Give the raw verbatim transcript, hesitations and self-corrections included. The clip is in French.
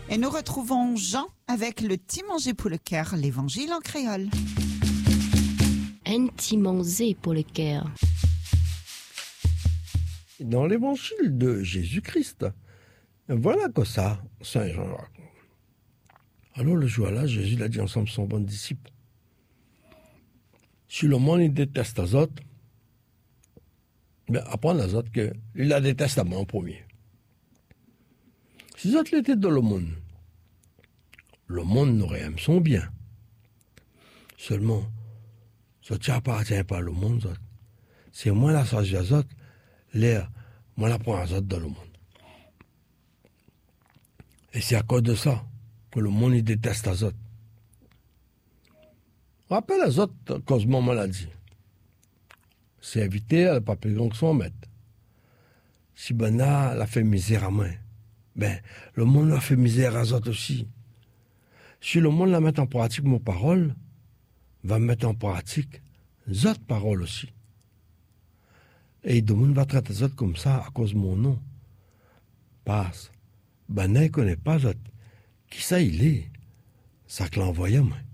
Et nous retrouvons Jean avec le petit manger pour le cœur, l'évangile en créole. Un petit manger pour le cœur. Dans l'évangile de Jésus-Christ, voilà que ça, Saint Jean raconte. Alors le jour-là, Jésus l'a dit ensemble son bon disciple. Si le monde il déteste les autres, ben apprends les autres qu'il la déteste à moi en premier. Si les autres étaient dans le monde, le monde n'aurait aimé son bien. Seulement, ça n'appartient pas au monde, ça. C'est moi la sage des autres, l'air, moi la prends les autres dans le monde. Et c'est à cause de ça que le monde il déteste les autres. Rappelle les autres à cause de mon maladie. C'est éviter à ne pas plus grand que son maître. Si ben a la fait misère à moi, ben le monde a fait misère à les autres aussi. Si le monde la met en pratique mon parole, va mettre en pratique les autres paroles aussi. Et le monde va traiter les autres comme ça à cause de mon nom. Passe. Ben ne connaît pas autres. Qui ça il est? Ça que l'envoie moi.